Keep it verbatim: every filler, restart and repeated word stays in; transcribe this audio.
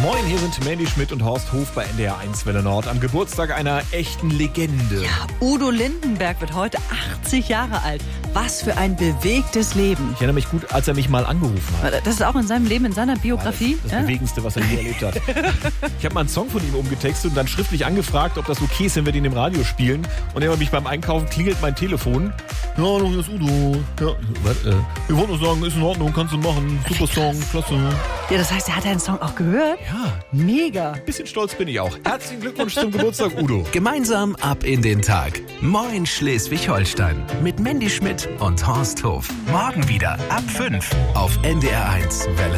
Moin, hier sind Mandy Schmidt und Horst Hof bei N D R eins Welle Nord am Geburtstag einer echten Legende. Ja, Udo Lindenberg wird heute achtzig Jahre alt. Was für ein bewegtes Leben. Ich erinnere mich gut, als er mich mal angerufen hat. Das ist auch in seinem Leben, in seiner Biografie. Das, das ja? Bewegendste, was er je erlebt hat. Ich habe mal einen Song von ihm umgetextet und dann schriftlich angefragt, ob das okay ist, wenn wir den im Radio spielen. Und er hat mich beim Einkaufen, klingelt mein Telefon. Ja, hallo, hier ist Udo. Ja, was, äh, wir wollten nur sagen, ist in Ordnung, kannst du machen. Super Song, klasse. Ja, das heißt, er hat deinen Song auch gehört? Ja. Mega. Ein bisschen stolz bin ich auch. Herzlichen Glückwunsch zum Geburtstag, Udo. Gemeinsam ab in den Tag. Moin Schleswig-Holstein. Mit Mandy Schmidt und Horst Hof. Morgen wieder ab fünf auf N D R eins Welle.